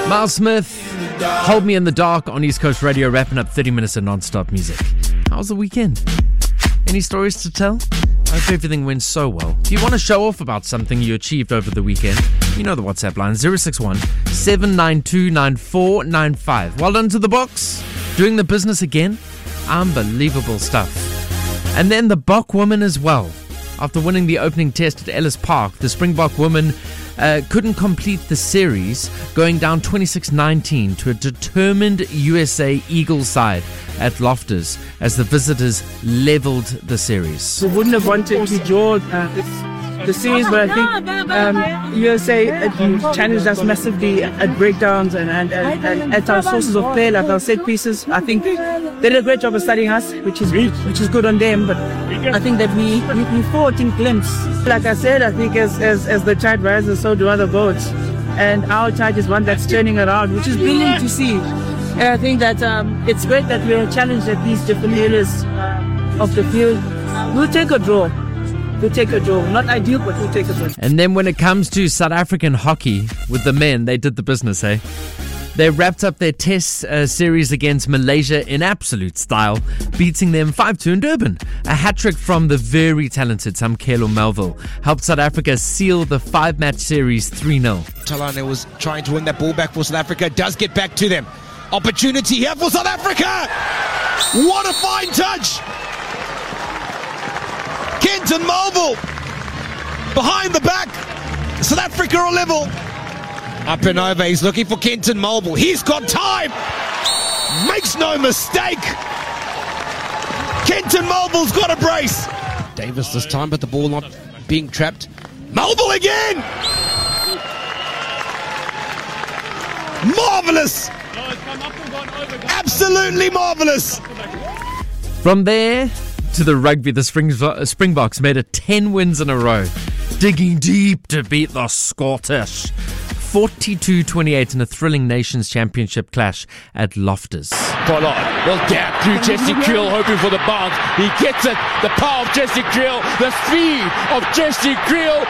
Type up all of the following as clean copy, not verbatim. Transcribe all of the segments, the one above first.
Miles Smith, Hold Me in the Dark on East Coast Radio, wrapping up 30 minutes of non-stop music. How was the weekend? Any stories to tell? I hope everything went so well. If you want to show off about something you achieved over the weekend, you know the WhatsApp line, 061-792-9495. Well done to the Boks. Doing the business again. Unbelievable stuff. And then the Bok women as well. After winning the opening test at Ellis Park, the Springbok women couldn't complete the series, going down 26-19 to a determined USA Eagles side at Loftus as the visitors leveled the series. We wouldn't have wanted to draw the series, but I think USA challenged us massively at breakdowns and at our sources of play, like our set pieces. I think they did a great job of studying us, which is good on them. But I think that we fought in glimpse. Like I said, I think as the tide rises, so do other boats, and our tide is one that's turning around, which is brilliant to see. And I think that it's great that we are challenged at these different areas of the field. We'll take a draw. Not ideal, but we'll take a draw. And then when it comes to South African hockey, with the men, they did the business, eh? They wrapped up their test series against Malaysia in absolute style, beating them 5-2 in Durban. A hat-trick from the very talented Samkelo Melville helped South Africa seal the 5-match series 3-0. Talane was trying to win that ball back for South Africa, does get back to them. Opportunity here for South Africa! What a fine touch! Kenton Mulville behind the back. South Africa are level. Up and over, he's looking for Kenton Mulville. He's got time. Makes no mistake. Kenton Mulville's got a brace. Davis this time, but the ball not being trapped. Mulville again. Marvellous. Absolutely marvellous. From there to the rugby, the Springboks made it 10 wins in a row, digging deep to beat the Scottish 42-28 in a thrilling Nations Championship clash at Loftus. Pollard will dab through Jesse Creel, hoping for the bounce. He gets it. The power of Jesse Creel, the speed of Jesse Creel.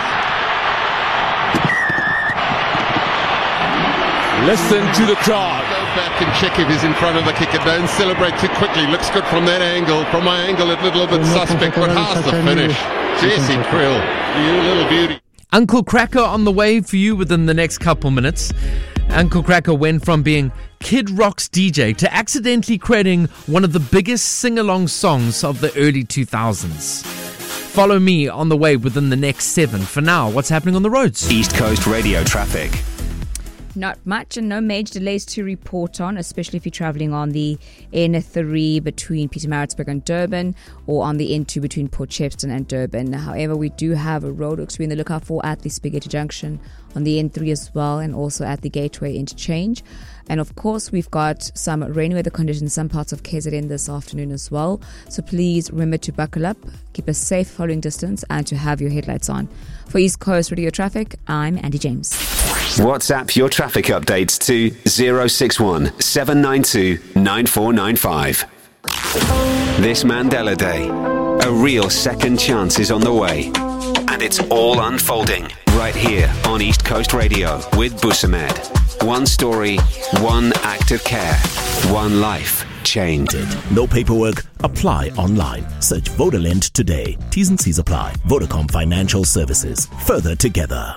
Listen to the crowd. Go back and check if he's in front of the kicker. Don't celebrate too quickly. Looks good from that angle. From my angle, it's a little bit suspect, but how's the finish? Jesse Creel, you little beauty. Uncle Cracker on the way for you within the next couple minutes. Uncle Cracker went from being Kid Rock's DJ to accidentally creating one of the biggest sing-along songs of the early 2000s. Follow me on the way within the next 7. For now, what's happening on the roads? East Coast Radio traffic. Not much and no major delays to report on, especially if you're travelling on the N3 between Pietermaritzburg and Durban, or on the N2 between Port Shepstone and Durban. However, we do have a roadworks to be on the lookout for at the Spaghetti Junction on the N3 as well, and also at the Gateway Interchange. And of course, we've got some rainy weather conditions in some parts of KZN this afternoon as well. So please remember to buckle up, keep a safe following distance, and to have your headlights on. For East Coast Radio Traffic, I'm Andy James. WhatsApp your traffic updates to 061 792 9495. This Mandela Day, a real second chance is on the way. And it's all unfolding right here on East Coast Radio with Busamed. One story, one act of care, one life changed. No paperwork. Apply online. Search Vodalend today. T's and C's apply. Vodacom Financial Services. Further together.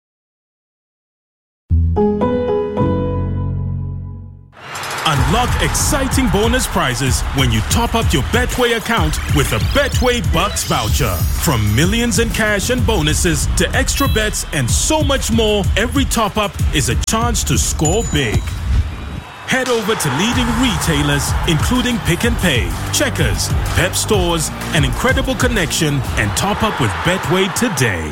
Unlock exciting bonus prizes when you top up your Betway account with a Betway Bucks voucher. From millions in cash and bonuses to extra bets and so much more, every top up is a chance to score big. Head over to leading retailers including Pick n Pay, Checkers, Pep Stores, and Incredible Connection and top up with Betway today.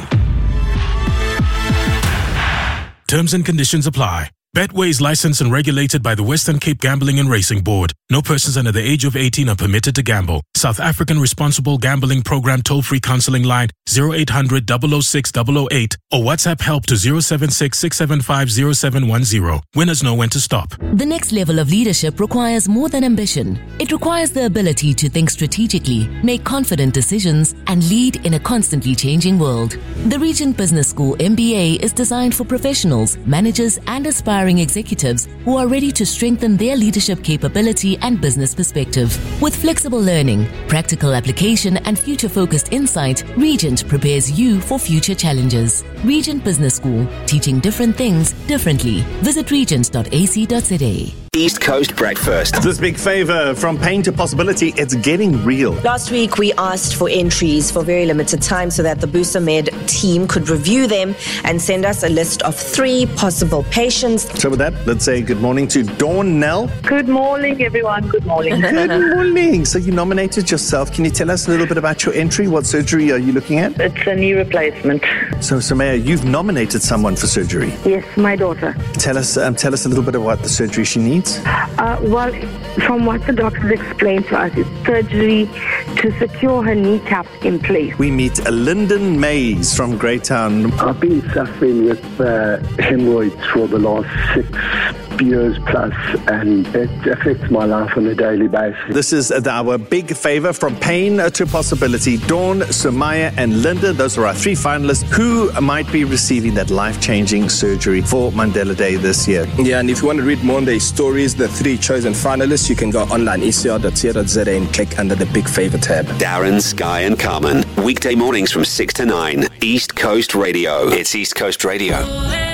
Terms and conditions apply. Betway is licensed and regulated by the Western Cape Gambling and Racing Board. No persons under the age of 18 are permitted to gamble. South African Responsible Gambling Program toll-free counseling line 0800 006 008 or WhatsApp help to 076 675 0710. Winners know when to stop. The next level of leadership requires more than ambition. It requires the ability to think strategically, make confident decisions, and lead in a constantly changing world. The Regent Business School MBA is designed for professionals, managers, and aspiring inspiring executives who are ready to strengthen their leadership capability and business perspective. With flexible learning, practical application, and future-focused insight, Regent prepares you for future challenges. Regent Business School, teaching different things differently. Visit regent.ac.za. East Coast Breakfast. This big favor from pain to possibility, it's getting real. Last week, we asked for entries for very limited time so that the Busa Med team could review them and send us a list of 3 possible patients. So with that, let's say good morning to Dawn Nell. Good morning, everyone. Good morning. Good morning. So you nominated yourself. Can you tell us a little bit about your entry? What surgery are you looking at? It's a knee replacement. So Samaya, you've nominated someone for surgery. Yes, my daughter. Tell us a little bit about the surgery she needs. Well, from what the doctors explained to us, it's surgery to secure her kneecap in place. We meet Lyndon Mays from Greytown. I've been suffering with hemorrhoids for the last 6 years plus, and it affects my life on a daily basis. This is our big favor from pain to possibility. Dawn, Sumaya, and Linda, those are our 3 finalists who might be receiving that life-changing surgery for Mandela Day this year. Yeah, and if you want to read more on their stories, the 3 chosen finalists, you can go online, ecr.co.za, and click under the Big Favor tab. Darren, Sky, and Carmen. Weekday mornings from 6 to 9. East Coast Radio. It's East Coast Radio.